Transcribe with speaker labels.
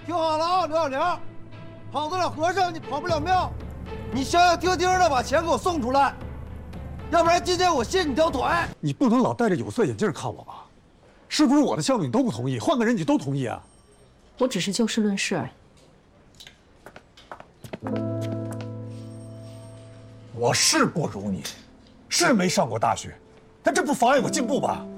Speaker 1: 听好了啊，刘小玲，跑得了和尚你跑不了庙，你消消停停的把钱给我送出来，要不然今天我卸你条腿。
Speaker 2: 你不能老戴着有色眼镜看我吧？是不是我的项目你都不同意，换个人你都同意啊？
Speaker 3: 我只是就事论事而已。
Speaker 2: 我是不如你，是没上过大学，但这不妨碍我进步吧？